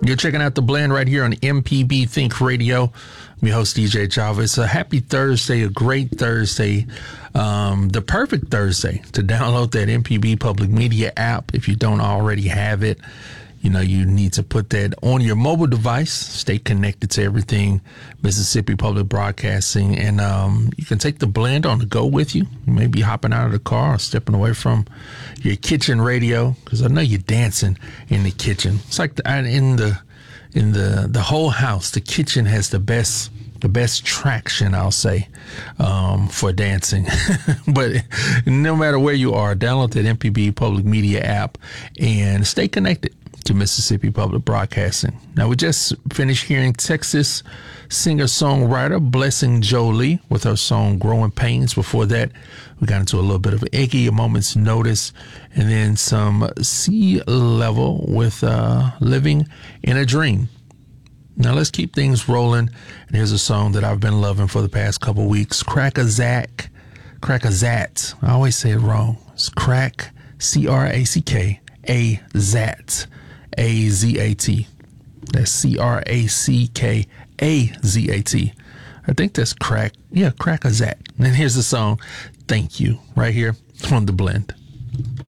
You're checking out The Blend right here on MPB Think Radio. I'm your host, DJ Java. It's a happy Thursday, a great Thursday, the perfect Thursday to download that MPB Public Media app. If you don't already have it, you know, you need to put that on your mobile device. Stay connected to everything Mississippi Public Broadcasting. And you can take The Blend on the go with you. You may be hopping out of the car or stepping away from your kitchen radio, because I know you're dancing in the kitchen. It's like in the whole house, the kitchen has the best traction, I'll say, for dancing. But no matter where you are, download that MPB Public Media app and stay connected to Mississippi Public Broadcasting. Now, we just finished hearing Texas singer-songwriter Blessing Jolie with her song Growing Pains. Before that, we got into a little bit of Iggy, A Moment's Notice, and then some Sea Level with Living in a Dream. Now, let's keep things rolling. And here's a song that I've been loving for the past couple weeks, Crack-a-Zat. I always say it wrong. It's Crack, C-R-A-C-K, A-Zat. A-Z-A-T. That's C-R-A-C-K-A-Z-A-T. I think that's crack. Yeah, Crack-a-Zat. And here's the song, Thank You, right here on The Blend.